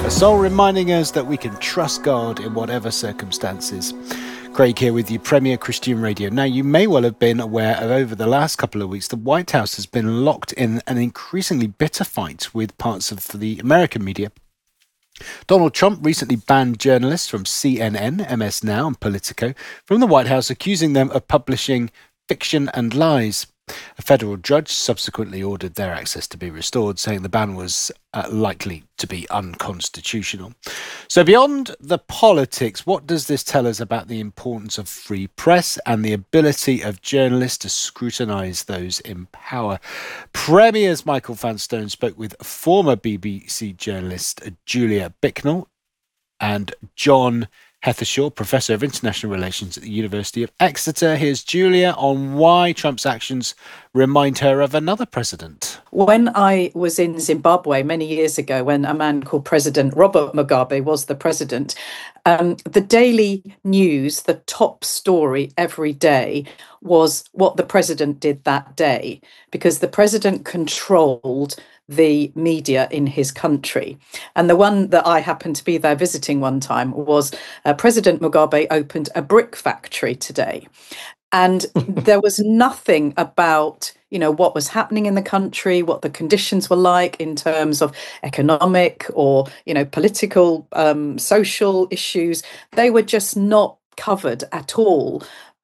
A soul reminding us that we can trust God in whatever circumstances. Craig here with you, Premier Christian Radio. Now, you may well have been aware of over the last couple of weeks, the White House has been locked in an increasingly bitter fight with parts of the American media. Donald Trump recently banned journalists from CNN, MS Now and Politico from the White House, accusing them of publishing fiction and lies. A federal judge subsequently ordered their access to be restored, saying the ban was likely to be unconstitutional. So beyond the politics, what does this tell us about the importance of free press and the ability of journalists to scrutinise those in power? Premier's Michael Vanstone spoke with former BBC journalist Julia Bicknell and John Heathershaw, Professor of International Relations at the University of Exeter. Here's Julia on why Trump's actions remind her of another president. When I was in Zimbabwe many years ago, when a man called President Robert Mugabe was the president, the daily news, the top story every day was what the president did that day, because the president controlled the media in his country. And the one that I happened to be there visiting one time was President Mugabe opened a brick factory today. And there was nothing about, what was happening in the country, what the conditions were like in terms of economic or, political, social issues. They were just not covered at all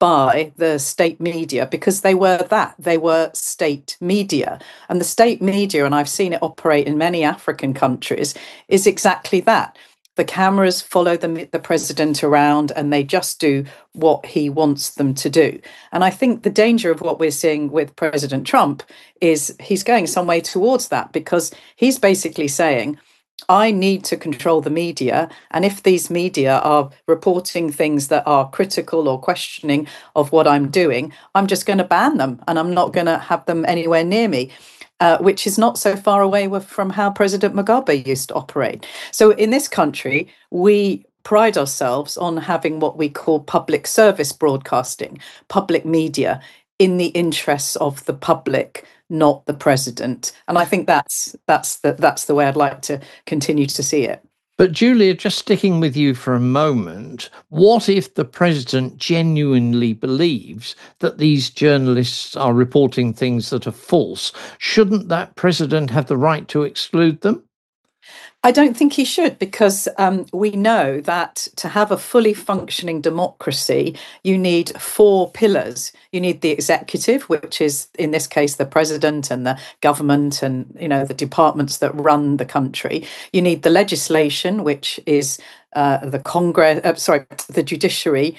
by the state media, because they were state media. And the state media, and I've seen it operate in many African countries, is exactly that. The cameras follow the president around and they just do what he wants them to do. And I think the danger of what we're seeing with President Trump is he's going some way towards that, because he's basically saying, I need to control the media. And if these media are reporting things that are critical or questioning of what I'm doing, I'm just going to ban them and I'm not going to have them anywhere near me. Which is not so far away from how President Mugabe used to operate. So in this country, we pride ourselves on having what we call public service broadcasting, public media, in the interests of the public, not the president. And I think that's the way I'd like to continue to see it. But Julia, just sticking with you for a moment, what if the president genuinely believes that these journalists are reporting things that are false? Shouldn't that president have the right to exclude them? I don't think he should, because we know that to have a fully functioning democracy, you need four pillars. You need the executive, which is, in this case, the president and the government and, the departments that run the country. You need the legislation, which is the judiciary,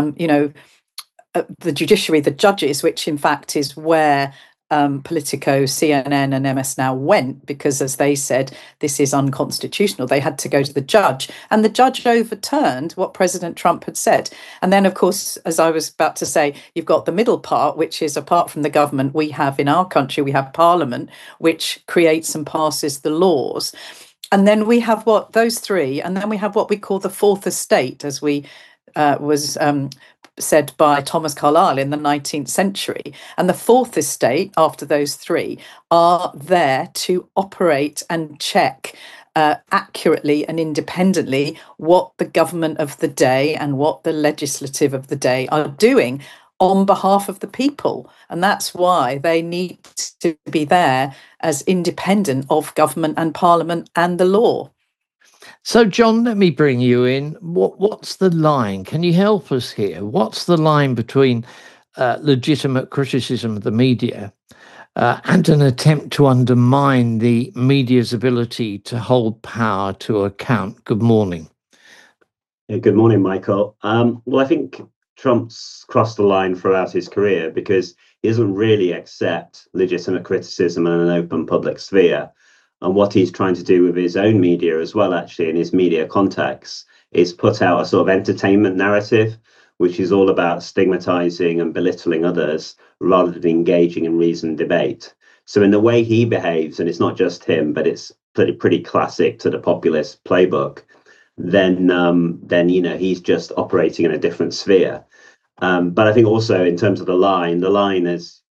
the judiciary, the judges, which in fact is where Politico, CNN and MS Now went, because, as they said, this is unconstitutional. They had to go to the judge, and the judge overturned what President Trump had said. And then, of course, as I was about to say, you've got the middle part, which is, apart from the government, we have in our country, we have Parliament, which creates and passes the laws. And then we have those three, and then we have what we call the fourth estate, as we was said by Thomas Carlyle in the 19th century. And the fourth estate, after those three, are there to operate and check accurately and independently what the government of the day and what the legislative of the day are doing on behalf of the people. And that's why they need to be there as independent of government and parliament and the law. So, John, let me bring you in. What's the line? Can you help us here? What's the line between legitimate criticism of the media and an attempt to undermine the media's ability to hold power to account? Good morning. Yeah, good morning, Michael. Well, I think Trump's crossed the line throughout his career, because he doesn't really accept legitimate criticism in an open public sphere. And what he's trying to do with his own media as well, actually, in his media context, is put out a sort of entertainment narrative, which is all about stigmatizing and belittling others rather than engaging in reasoned debate. So in the way he behaves, and it's not just him, but it's pretty classic to the populist playbook, then he's just operating in a different sphere. But I think also in terms of the line is,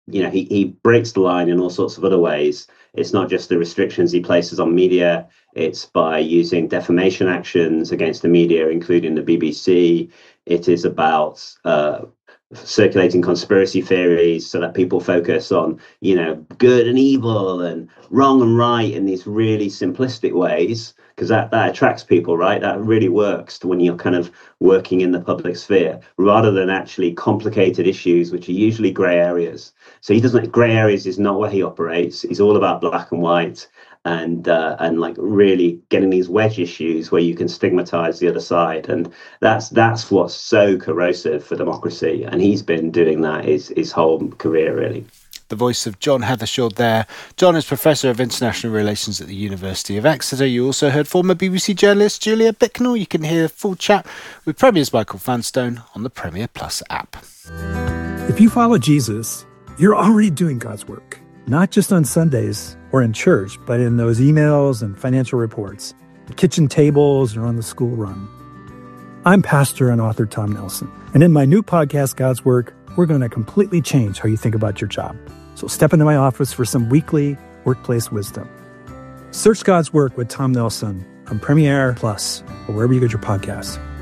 he breaks the line in all sorts of other ways. It's not just the restrictions he places on media. It's by using defamation actions against the media, including the BBC. It is about circulating conspiracy theories so that people focus on, good and evil and wrong and right in these really simplistic ways, because that attracts people, right? That really works when you're kind of working in the public sphere, rather than actually complicated issues, which are usually grey areas. So grey areas is not where he operates. He's all about black and white, and like really getting these wedge issues where you can stigmatize the other side. And that's what's so corrosive for democracy. And he's been doing that his whole career, really. The voice of John Heathershall there. John is Professor of International Relations at the University of Exeter. You also heard former BBC journalist Julia Bicknell. You can hear a full chat with Premier's Michael Vanstone on the Premier Plus app. If you follow Jesus, you're already doing God's work, not just on Sundays or in church, but in those emails and financial reports, the kitchen tables, or on the school run. I'm pastor and author Tom Nelson, and in my new podcast, God's Work, we're going to completely change how you think about your job. So step into my office for some weekly workplace wisdom. Search God's Work with Tom Nelson on Premier Plus or wherever you get your podcasts.